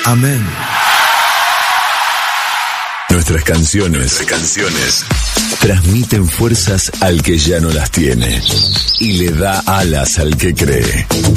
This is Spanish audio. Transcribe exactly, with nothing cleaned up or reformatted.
Amén. Nuestras canciones, Nuestras canciones transmiten fuerzas al que ya no las tiene y le da alas al que cree.